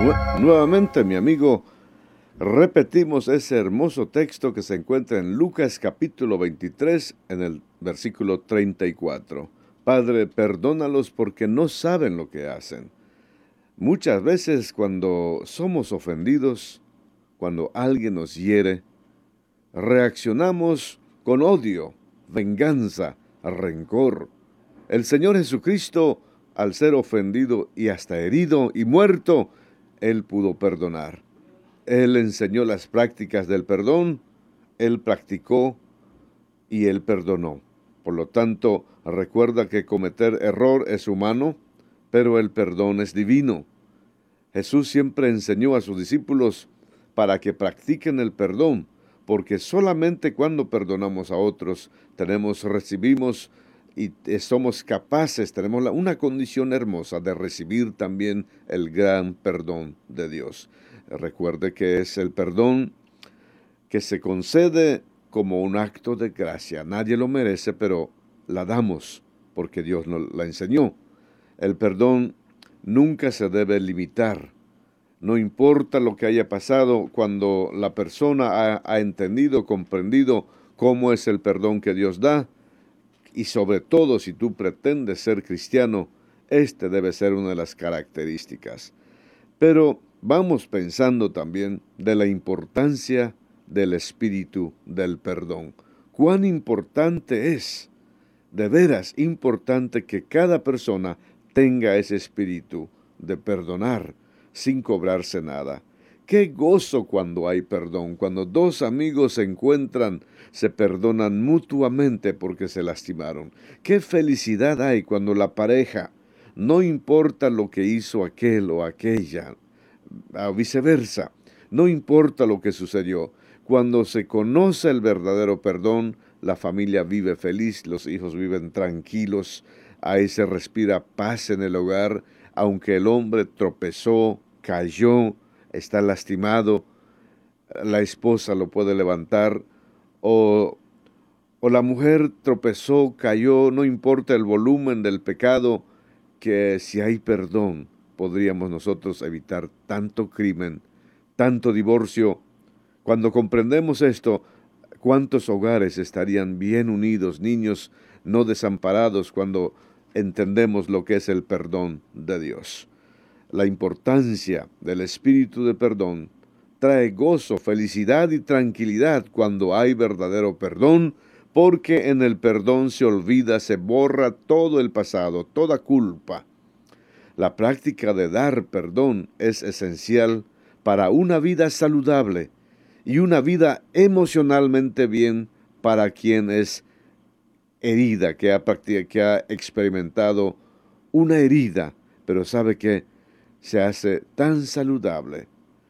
Nuevamente, mi amigo, repetimos ese hermoso texto que se encuentra en Lucas capítulo 23, en el versículo 34. Padre, perdónalos porque no saben lo que hacen. Muchas veces cuando somos ofendidos, cuando alguien nos hiere, reaccionamos con odio, venganza, rencor. El Señor Jesucristo, al ser ofendido y hasta herido y muerto, Él pudo perdonar. Él enseñó las prácticas del perdón, Él practicó y Él perdonó. Por lo tanto, recuerda que cometer error es humano, pero el perdón es divino. Jesús siempre enseñó a sus discípulos para que practiquen el perdón, porque solamente cuando perdonamos a otros recibimos y somos capaces, tenemos una condición hermosa de recibir también el gran perdón de Dios. Recuerde que es el perdón que se concede como un acto de gracia. Nadie lo merece, pero la damos porque Dios nos la enseñó. El perdón nunca se debe limitar. No importa lo que haya pasado, cuando la persona ha entendido, comprendido cómo es el perdón que Dios da, y sobre todo si tú pretendes ser cristiano, este debe ser una de las características. Pero vamos pensando también de la importancia del espíritu del perdón. Cuán importante es, de veras importante, que cada persona tenga ese espíritu de perdonar sin cobrarse nada. Qué gozo cuando hay perdón, cuando dos amigos se encuentran, se perdonan mutuamente porque se lastimaron. Qué felicidad hay cuando la pareja, no importa lo que hizo aquel o aquella, o viceversa, no importa lo que sucedió, cuando se conoce el verdadero perdón, la familia vive feliz, los hijos viven tranquilos, ahí se respira paz en el hogar, aunque el hombre tropezó, cayó, está lastimado, la esposa lo puede levantar, o, o la mujer tropezó, cayó, no importa el volumen del pecado, que si hay perdón, podríamos nosotros evitar tanto crimen, tanto divorcio. Cuando comprendemos esto, ¿cuántos hogares estarían bien unidos, niños no desamparados, cuando entendemos lo que es el perdón de Dios? La importancia del espíritu de perdón trae gozo, felicidad y tranquilidad cuando hay verdadero perdón, porque en el perdón se olvida, se borra todo el pasado, toda culpa. La práctica de dar perdón es esencial para una vida saludable y una vida emocionalmente bien para quien es herida, que ha experimentado una herida, pero sabe que se hace tan saludable,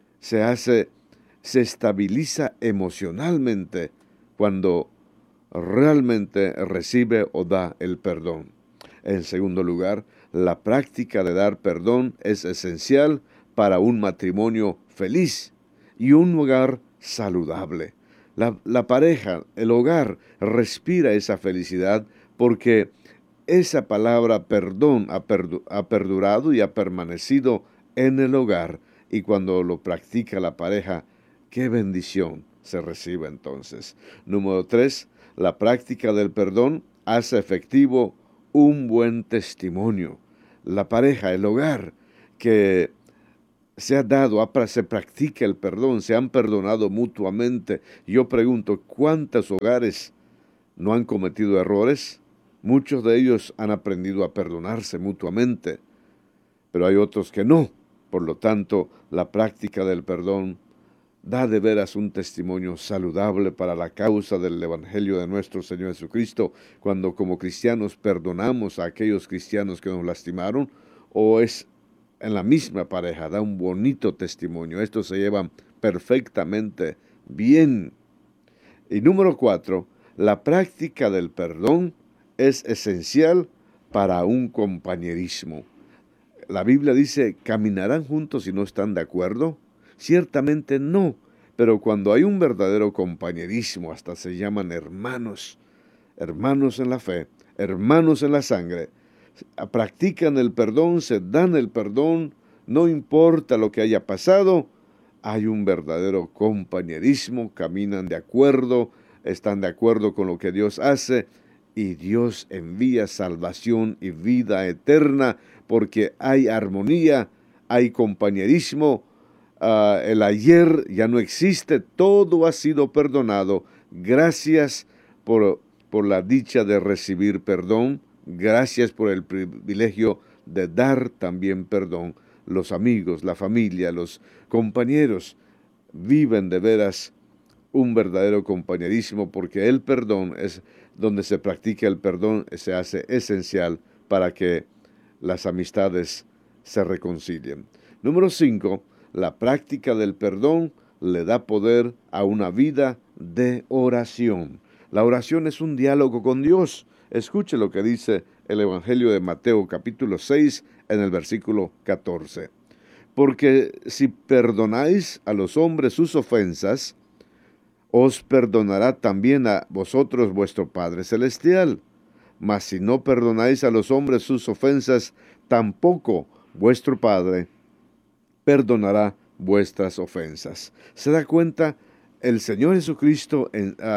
se estabiliza emocionalmente cuando realmente recibe o da el perdón. En segundo lugar, la práctica de dar perdón es esencial para un matrimonio feliz y un hogar saludable. La pareja, el hogar, respira esa felicidad porque esa palabra perdón ha perdurado y ha permanecido en el hogar, y cuando lo practica la pareja, qué bendición se recibe entonces. Número 3, la práctica del perdón hace efectivo un buen testimonio. La pareja, el hogar, que se ha dado, se practica el perdón, se han perdonado mutuamente. Yo pregunto, ¿cuántos hogares no han cometido errores? Muchos de ellos han aprendido a perdonarse mutuamente, pero hay otros que no. Por lo tanto, la práctica del perdón da de veras un testimonio saludable para la causa del Evangelio de nuestro Señor Jesucristo, cuando como cristianos perdonamos a aquellos cristianos que nos lastimaron, o es en la misma pareja, da un bonito testimonio. Estos se llevan perfectamente bien. Y número 4, la práctica del perdón es esencial para un compañerismo. La Biblia dice, ¿caminarán juntos si no están de acuerdo? Ciertamente no, pero cuando hay un verdadero compañerismo, hasta se llaman hermanos, hermanos en la fe, hermanos en la sangre, practican el perdón, se dan el perdón, no importa lo que haya pasado, hay un verdadero compañerismo, caminan de acuerdo, están de acuerdo con lo que Dios hace y Dios envía salvación y vida eterna porque hay armonía, hay compañerismo. El ayer ya no existe, todo ha sido perdonado. Gracias por la dicha de recibir perdón, gracias por el privilegio de dar también perdón. Los amigos, la familia, los compañeros viven de veras un verdadero compañerismo porque el perdón es donde se practica el perdón, se hace esencial para que las amistades se reconcilien. Número 5, la práctica del perdón le da poder a una vida de oración. La oración es un diálogo con Dios. Escuche lo que dice el Evangelio de Mateo capítulo 6 en el versículo 14. Porque si perdonáis a los hombres sus ofensas, os perdonará también a vosotros vuestro Padre Celestial. Mas si no perdonáis a los hombres sus ofensas, tampoco vuestro Padre perdonará vuestras ofensas. ¿Se da cuenta? El Señor Jesucristo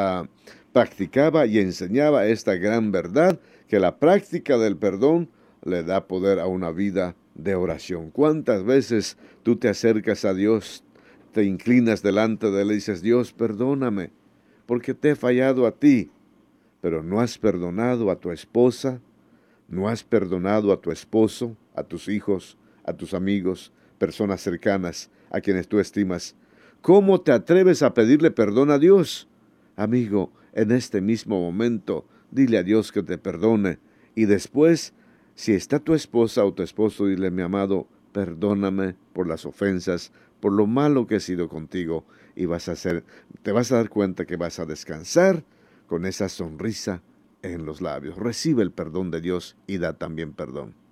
practicaba y enseñaba esta gran verdad, que la práctica del perdón le da poder a una vida de oración. ¿Cuántas veces tú te acercas a Dios, te inclinas delante de Él y dices, Dios, perdóname, porque te he fallado a ti, pero no has perdonado a tu esposa, no has perdonado a tu esposo, a tus hijos, a tus amigos, personas cercanas, a quienes tú estimas? ¿Cómo te atreves a pedirle perdón a Dios? Amigo, en este mismo momento, dile a Dios que te perdone. Y después, si está tu esposa o tu esposo, dile, mi amado, perdóname por las ofensas, por lo malo que he sido contigo. Y te vas a dar cuenta que vas a descansar con esa sonrisa en los labios. Recibe el perdón de Dios y da también perdón.